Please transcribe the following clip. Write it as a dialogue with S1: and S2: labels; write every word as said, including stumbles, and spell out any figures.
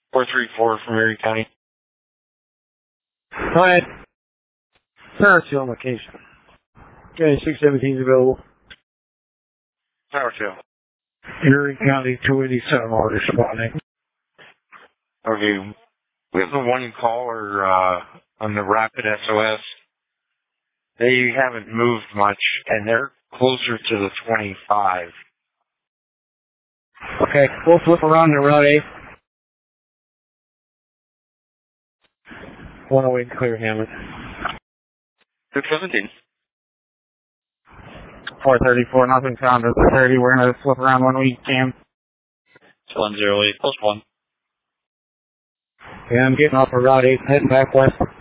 S1: four three four from Erie County.
S2: Go ahead. Tower two on location. Okay, six seventeen is available.
S1: Tower two.
S2: Erie County two eighty-seven are responding.
S1: Okay. We have the one caller uh, on the Rapid S O S. They haven't moved much, and they're closer to the twenty-five.
S2: Okay, we'll flip around to Route eight. one oh eight clear, Hammond.
S1: two seventeen.
S2: four thirty-four, nothing found at the thirty. We're going to flip around when we can.
S1: one zero eight, plus one.
S2: Yeah, I'm getting off of Route eight, heading back west.